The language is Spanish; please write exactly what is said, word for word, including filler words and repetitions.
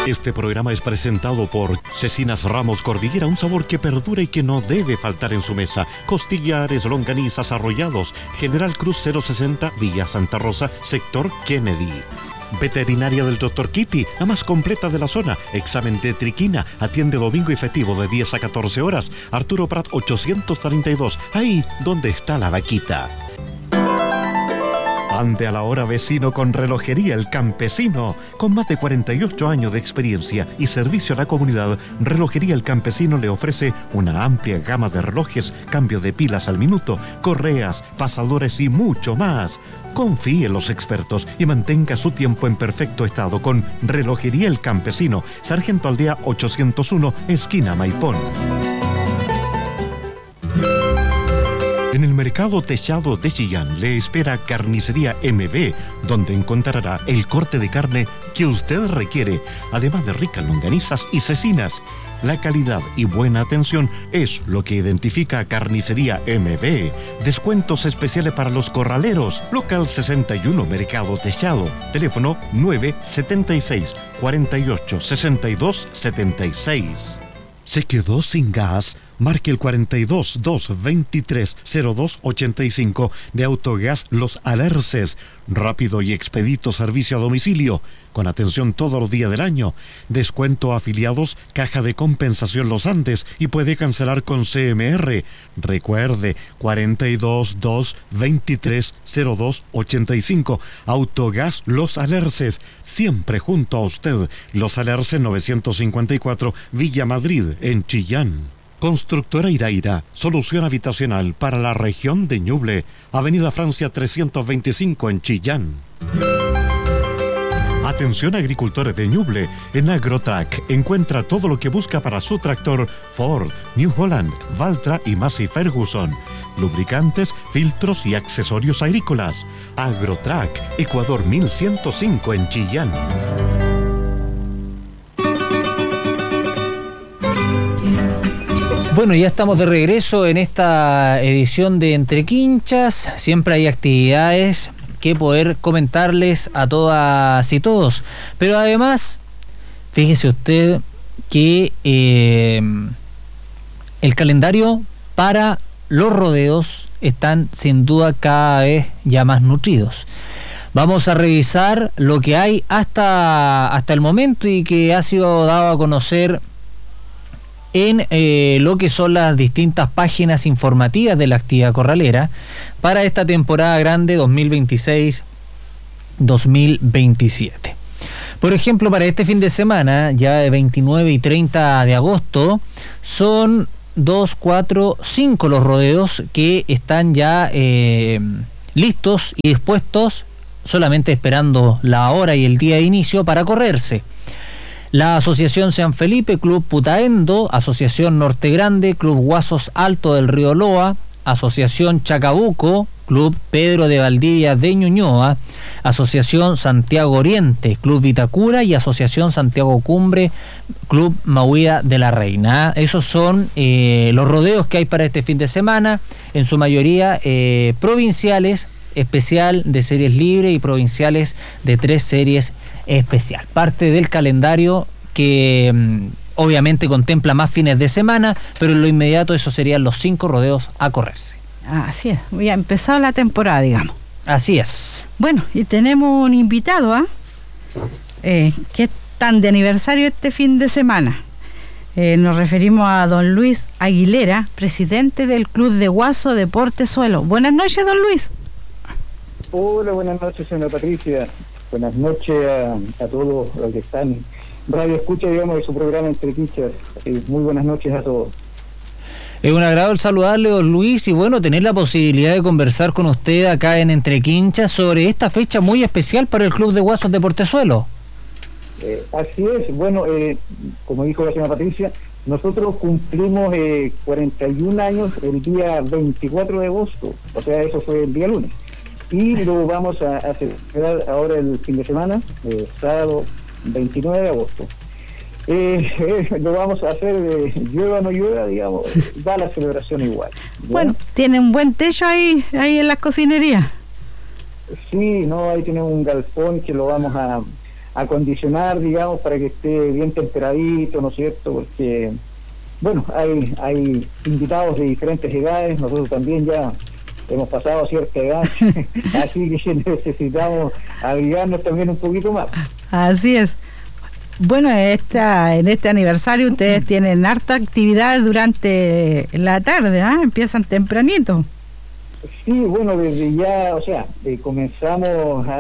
Este programa es presentado por Cecinas Ramos Cordillera, un sabor que perdura y que no debe faltar en su mesa. Costillares, longanizas, arrollados. General Cruz cero sesenta, Villa Santa Rosa, sector Kennedy. Veterinaria del doctor Kitty, la más completa de la zona. Examen de triquina, atiende domingo y festivo de diez a catorce horas. Arturo Prat ochocientos treinta y dos, ahí donde está la vaquita. Ande a la hora vecino con Relojería El Campesino. Con más de cuarenta y ocho años de experiencia y servicio a la comunidad, Relojería El Campesino le ofrece una amplia gama de relojes, cambio de pilas al minuto, correas, pasadores y mucho más. Confíe en los expertos y mantenga su tiempo en perfecto estado con Relojería El Campesino, Sargento Aldea ochocientos uno, esquina Maipón. En el mercado techado de Chillán le espera Carnicería M B, donde encontrará el corte de carne que usted requiere, además de ricas longanizas y cecinas. La calidad y buena atención es lo que identifica a Carnicería M B. Descuentos especiales para los corraleros. Local sesenta y uno, Mercado Techado. Teléfono nueve setenta y seis, cuarenta y ocho, sesenta y dos, setenta y seis. ¿Se quedó sin gas? Marque el cuarenta y dos, dos, veintitrés, cero dos, ochenta y cinco de Autogas Los Alerces. Rápido y expedito servicio a domicilio, con atención todos los días del año. Descuento a afiliados, caja de compensación Los Andes y puede cancelar con C M R. Recuerde, cuarenta y dos, dos, veintitrés, cero dos, ochenta y cinco. Autogas Los Alerces, siempre junto a usted. Los Alerces novecientos cincuenta y cuatro, Villa Madrid, en Chillán. Constructora Iraira, solución habitacional para la región de Ñuble, Avenida Francia trescientos veinticinco en Chillán. Atención agricultores de Ñuble, en AgroTrack encuentra todo lo que busca para su tractor Ford, New Holland, Valtra y Massey Ferguson. Lubricantes, filtros y accesorios agrícolas. AgroTrack, Ecuador mil ciento cinco en Chillán. Bueno, ya estamos de regreso en esta edición de Entre Quinchas. Siempre hay actividades que poder comentarles a todas y todos. Pero además, fíjese usted que eh, el calendario para los rodeos están sin duda cada vez ya más nutridos. Vamos a revisar lo que hay hasta, hasta el momento y que ha sido dado a conocer en eh, lo que son las distintas páginas informativas de la actividad corralera para esta temporada grande dos mil veintiséis dos mil veintisiete. Por ejemplo, para este fin de semana, ya de veintinueve y treinta de agosto, son dos, cuatro, cinco los rodeos que están ya eh, listos y dispuestos, solamente esperando la hora y el día de inicio para correrse. La Asociación San Felipe, Club Putaendo, Asociación Norte Grande, Club Guasos Alto del Río Loa, Asociación Chacabuco, Club Pedro de Valdivia de Ñuñoa, Asociación Santiago Oriente, Club Vitacura y Asociación Santiago Cumbre, Club Mahuida de la Reina. Esos son eh, los rodeos que hay para este fin de semana, en su mayoría eh, provinciales, especial de series libres y provinciales de tres series especial. Parte del calendario que mmm, obviamente contempla más fines de semana, pero en lo inmediato eso serían los cinco rodeos a correrse. Así es, ya ha empezado la temporada, digamos. Así es. Bueno, y tenemos un invitado, ¿ah? ¿eh? que están de aniversario este fin de semana. Eh, nos referimos a don Luis Aguilera, presidente del Club de Guaso de Portezuelo. Buenas noches, don Luis. Hola, buenas noches, señora Patricia. Buenas noches a, a todos los que están radio escucha, digamos, de su programa Entre Quinchas. Eh, muy buenas noches a todos. Es un agrado el saludarle, don Luis, y bueno, tener la posibilidad de conversar con usted acá en Entre Quinchas sobre esta fecha muy especial para el Club de Guasos de Portezuelo. Eh, así es, bueno, eh, como dijo la señora Patricia, nosotros cumplimos eh, cuarenta y un años el día veinticuatro de agosto, o sea, eso fue el día lunes. Y lo vamos a, a celebrar ahora el fin de semana, eh, sábado veintinueve de agosto. Eh, eh, lo vamos a hacer, eh, llueva o no llueva, digamos, da la celebración igual. ¿Ya? Bueno, tiene un buen techo ahí, ahí en las cocinerías. Sí, no, ahí tenemos un galpón que lo vamos a, acondicionar, digamos, para que esté bien temperadito, ¿no es cierto? Porque, bueno, hay, hay invitados de diferentes edades, nosotros también ya hemos pasado cierta edad, así que necesitamos abrigarnos también un poquito más. Así es. Bueno, esta, en este aniversario ustedes tienen harta actividad durante la tarde, ¿eh? Empiezan tempranito. Sí, bueno, desde ya, o sea, eh, comenzamos a